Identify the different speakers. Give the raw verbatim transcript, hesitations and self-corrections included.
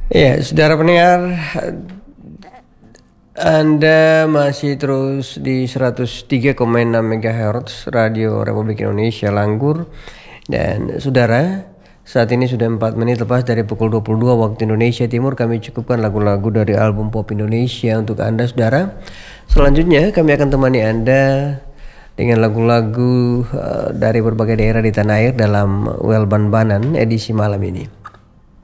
Speaker 1: Ya, saudara pendengar, Anda masih terus di seratus tiga koma enam megahertz Radio Republik Indonesia Langgur. Dan saudara, saat ini sudah empat menit lepas dari pukul dua puluh dua waktu Indonesia Timur. Kami cukupkan lagu-lagu dari album pop Indonesia untuk Anda, saudara. Selanjutnya kami akan temani Anda dengan lagu-lagu uh, dari berbagai daerah di tanah air dalam Well Ban-Banan edisi malam ini.